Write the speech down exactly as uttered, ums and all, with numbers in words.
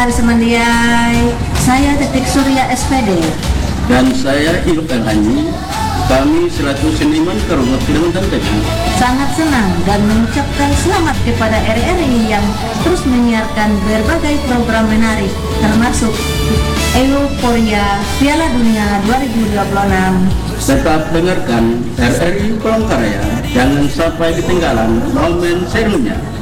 sekali Semandiai. Saya Titik Surya S P D. Dan saya Iluk Hanyi. Kami selaku seniman Karungat Kalimantan Tengah Sangat senang dan mengucapkan selamat kepada R R I yang terus menyiarkan berbagai program menarik, termasuk Euforia Piala Dunia dua ribu dua puluh enam. Tetap dengarkan R R I Palangkaraya, jangan sampai ketinggalan momen serunya.